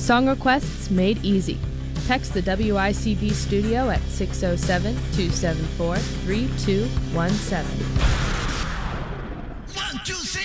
Song requests made easy. Text the WICB studio at 607-274-3217.